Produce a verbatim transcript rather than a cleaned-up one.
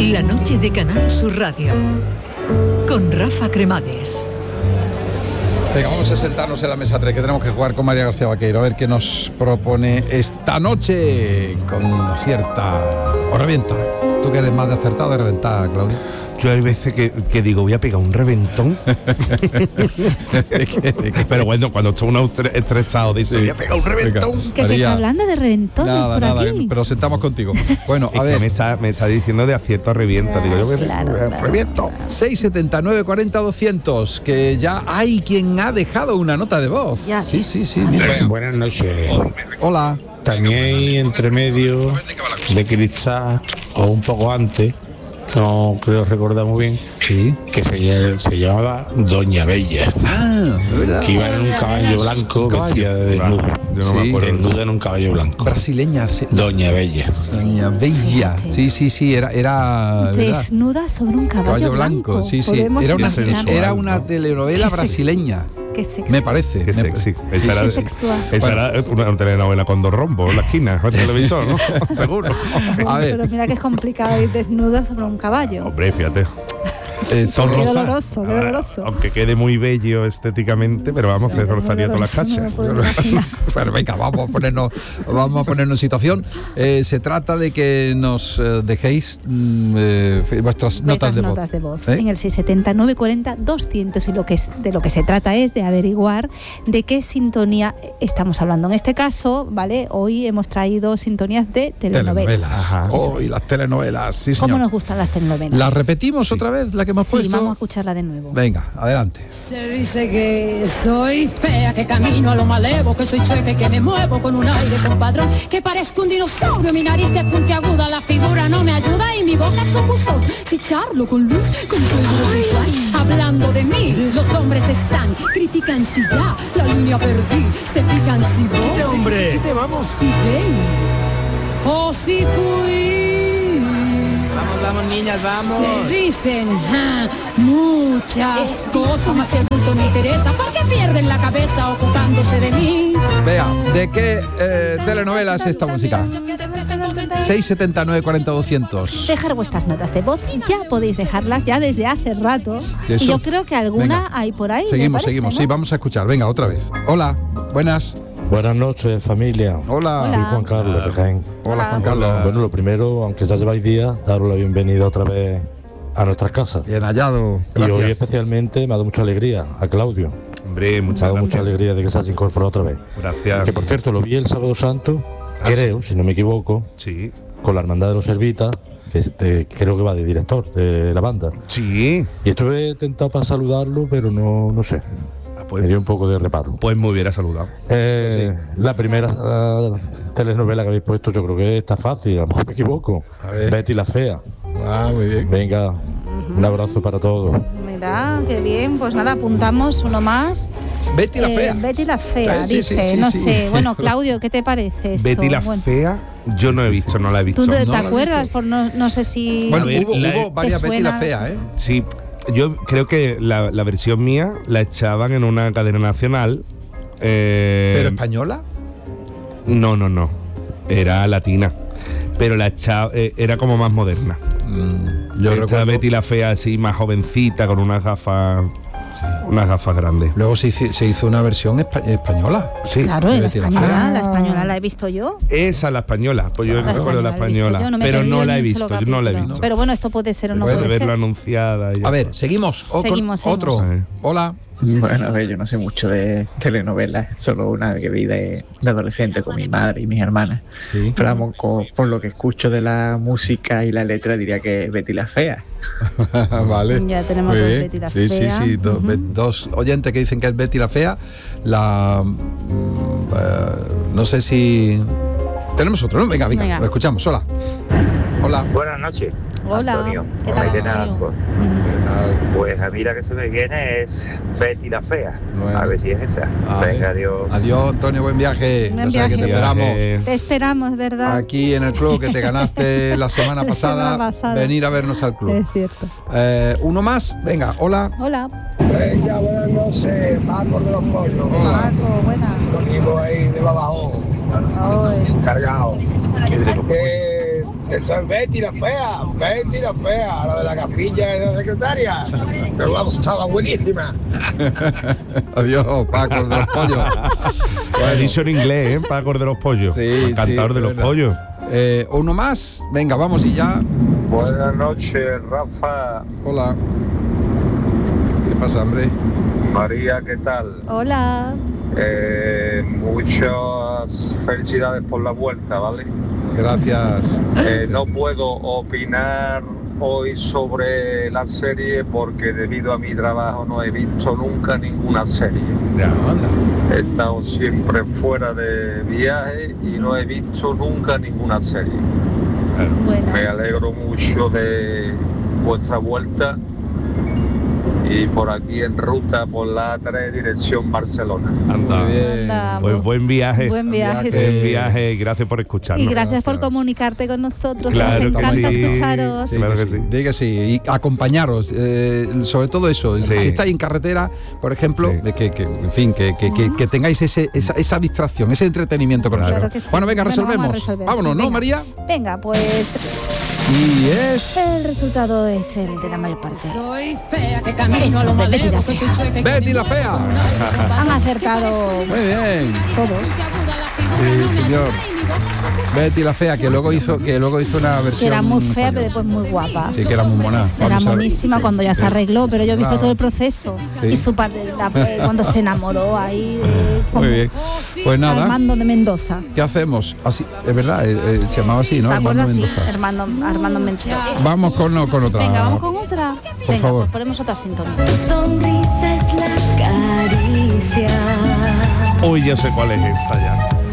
La noche de Canal Sur Radio con Rafa Cremades. Venga, vamos a sentarnos en la mesa tres, que tenemos que jugar con María García Vaqueiro, a ver qué nos propone esta noche con cierta... ¿O revienta? ¿Tú que eres más de acertado o de reventar, Claudio? Yo hay veces que, que digo, voy a pegar un reventón. ¿De qué, de qué? Pero bueno, cuando está uno estresado, dice, sí, voy a pegar un reventón. Venga, que te está hablando de reventones nada, por nada, aquí. pero sentamos contigo. Bueno, a es ver. que me está, me está diciendo de acierto a revienta. Digo, yo voy a Claro, claro. reviento. seis setenta y nueve cuarenta doscientos, que ya hay quien ha dejado una nota de voz. Ya. Sí, sí, sí. Mira. Buenas noches. Hola. También entre medio de Cristal, o un poco antes, no creo recordar muy bien, Sí. que se, se llamaba Doña Bella, Ah, de verdad. que iba en un caballo blanco, Un caballo. vestida de desnuda. Yo no me Sí. acuerdo. Desnuda en un caballo blanco. Brasileña. Sí. Doña Bella. Doña Bella. Sí, sí, sí, era... era ¿verdad? Desnuda sobre un caballo, Caballo blanco, sí, sí. Podemos Era una, imaginar. sensual, era una ¿no? telenovela Qué sexy. brasileña, Qué sexy. me parece. Qué Me- sexy. Sí, Esa, era, Qué sexual. esa Bueno. era una telenovela con dos rombos en la esquina, el televisor, ¿no? Seguro. A ver. Pero mira que es complicado ir desnuda sobre un caballo. Hombre, fíjate. Eh, son Qué rosas. doloroso, qué Ahora, doloroso. aunque quede muy bello estéticamente, pero vamos, se rozaría todas las No me cachas. puedo imaginar. Bueno, venga, vamos a ponernos, vamos a ponernos en situación. Eh, se trata de que nos eh, dejéis mm, eh, vuestras notas Nuestras de voz. notas de voz ¿Eh? en el seis setenta nueve cuarenta doscientos, y lo que es, de lo que se trata es de averiguar de qué sintonía estamos hablando. En este caso, ¿vale? Hoy hemos traído sintonías de telenovelas. Telenovelas. Ajá. Oh, y las telenovelas, sí, ¿Cómo señor. nos gustan las telenovelas? ¿Las repetimos Sí. otra vez, la que hemos sí, puesto? vamos a escucharla de nuevo. Venga, adelante. Se dice que soy fea, que camino a lo malevo, que soy chueca y que me muevo con un aire compadrón, que parezco un dinosaurio, mi nariz de puntiaguda, la figura no me ayuda y mi boca es un buzón. Si charlo con luz, con polvo visual, hablando de mí, los hombres están, critican si ya la línea perdí, se pican si voy, hombre! ¿Qué te vamos? si ven, o si fui. Vamos, vamos, niñas, vamos. Se dicen ja, muchas cosas, más si el punto no interesa, ¿por qué pierden la cabeza ocupándose de mí? Vea, ¿de qué eh, telenovela es esta música? seis setenta y nueve cuarenta doscientos. Dejar vuestras notas de voz, ya podéis dejarlas ya desde hace rato. Eso. Y yo creo que alguna Venga. hay por ahí. me Seguimos, parece, seguimos. ¿no? Sí, vamos a escuchar. Venga, otra vez. Hola, buenas. Buenas noches, familia. Hola. Hola. Soy Juan Carlos de Jaén. Hola, Juan Carlos. Bueno, lo primero, aunque ya lleváis días, daros la bienvenida otra vez a nuestras casas. Bien hallado. Y hoy Gracias. especialmente me ha dado mucha alegría a Claudio. Hombre, Me ha muchas dado gracias. mucha alegría de que se haya incorporado otra vez. Gracias. Que por cierto, lo vi el sábado santo, Ah, creo, si no me equivoco, Sí. con la Hermandad de los Servitas, que este, creo que va de director de la banda. Sí. Y estuve tentado para saludarlo, pero no, no sé. Ah, Me Pues, dio un poco de reparo. pues me hubiera saludado. Eh, La primera ah, telenovela que habéis puesto, yo creo que está fácil, a lo mejor me equivoco. A ver. Betty la Fea. Ah, muy bien. Venga, un abrazo para todos. Mira, qué bien. Pues nada, apuntamos uno más. Betty la Eh, fea. Betty la Fea, Sí, sí, dice. sí, no sí. sé. Bueno, Claudio, ¿qué te parece esto? Betty la Bueno, Fea, yo no he visto, no la he visto. ¿Tú te, No te la he acuerdas? visto. Por no, no sé si... Bueno, A ver, hubo, la- hubo varias ¿te Betty la suena? fea, ¿eh? Sí, yo creo que la, la versión mía la echaban en una cadena nacional. eh, ¿Pero española? No, no, no. Era latina. Pero la echaba, eh, era como más moderna. Mm, yo Esta recuerdo. Betty la Fea así, más jovencita, con unas gafas. Unas gafas grandes. Luego se hizo, se hizo una versión espa- española. Sí. Claro, de la Betty la española, Fea. la española la he visto yo. Esa la española. Pues yo La recuerdo la he visto española. yo, me he pero perdido no la he ni un solo visto, yo no la he capítulo. visto. Pero bueno, esto puede ser o no Bueno, puede verlo ser. anunciada. y ya A ver, está. seguimos. O con Seguimos, seguimos. otro. Sí. Hola. Bueno, a ver, yo no sé mucho de telenovelas, solo una que vi de, de adolescente con mi madre y mis hermanas. Sí. Pero vamos, co- por lo que escucho de la música y la letra, diría que es Betty la Fea. Vale. Ya tenemos Muy dos bien. Betty la sí, Fea. Sí, sí, dos, Ujú. be- dos oyentes que dicen que es Betty la Fea. La. mm, eh, no sé si. Tenemos otro, ¿no? Venga, venga, Venga. lo escuchamos. Hola. Hola. Buenas noches. Hola. Antonio, ¿Qué con tal, Elena Antonio? Arcos. ¿Qué tal? Pues a mí la que se me viene es Betty la Fea. Bueno. A ver si es esa. A Venga, ver. adiós. Adiós, Antonio, buen viaje. Buen Ya sabes que te viaje. esperamos Viaje. Te esperamos, ¿verdad? aquí en el club que te ganaste la semana La pasada. semana pasada. Venir a vernos al club. Es cierto. Eh, uno más. Venga, hola. Hola. Venga, buenas noches, Marcos de los Pollos. Hola. Marco, buena. Venimos ahí de abajo, Hoy. cargados. Eh, Esa es Betty la fea, Betty la fea, la de la capilla de la secretaria. Pero vamos, estaba buenísima. Adiós, Paco de los pollos. Lo he dicho en inglés, ¿eh? Paco de los pollos. Sí, encantador sí, de los verdad. pollos. Eh, uno más, venga, vamos y ya. Buenas noches, Rafa. Hola. ¿Qué pasa, hombre? María, ¿qué tal? Hola. Eh, muchas felicidades por la vuelta, ¿vale? Gracias. Eh, no puedo opinar hoy sobre la serie porque debido a mi trabajo no he visto nunca ninguna serie. Ya, anda. He estado siempre fuera de viaje y no he visto nunca ninguna serie. Bueno. Me alegro mucho de vuestra vuelta y por aquí en ruta por la A tres dirección Barcelona. Anda. Muy bien. Anda, Pues buen viaje. Buen viaje, viaje. Buen sí. viaje, gracias por escucharnos. Y gracias por Gracias. comunicarte con nosotros, Claro nos que encanta sí. escucharos. Sí, Claro que que sí. sí. Di que sí. Y acompañaros, eh, sobre todo eso. Sí. Si estáis en carretera, por ejemplo, Sí. de que, que, en fin, que, que, que, que tengáis ese, esa, esa distracción, ese entretenimiento con Claro. nosotros. Claro que sí. Bueno, venga, Bueno, vamos a resolvemos. resolver, Vámonos, sí, ¿no, venga. María? Venga, pues Y es el resultado es el de la mayor parte. Soy fea que camino a lo Betty la malevo, que soy fea. chueca y que Betty me la muevo fea. con un aire Han acertado Muy bien. todos. Sí, señor. Betty la fea, que luego hizo, que luego hizo una Que versión. era muy fea, española. pero después muy guapa. Sí, que era muy mona. Era Vamos a ver. monísima cuando ya se arregló, pero yo he visto Claro. todo el proceso. Sí. Y su parte, la- cuando se enamoró ahí de, como Muy bien. Pues nada. Armando de Mendoza. ¿Qué hacemos? Así, es verdad, eh, eh, se llamaba así, ¿no? ¿Te Armando acuerdas? Sí, Mendoza. Armando, Armando Mendoza. Vamos con, no, con otra. Venga, vamos con otra. Venga, favor. pues ponemos otra sintonía. Sonrisa es la caricia. Uy, yo sé cuál es esta ya.